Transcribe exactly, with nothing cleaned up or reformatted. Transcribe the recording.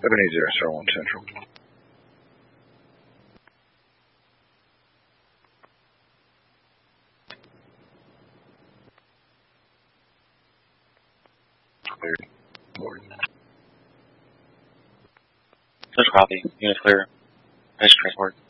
seven eight zero zero one Central. Cleared. Board. Just copy. Unit clear. Nice transport.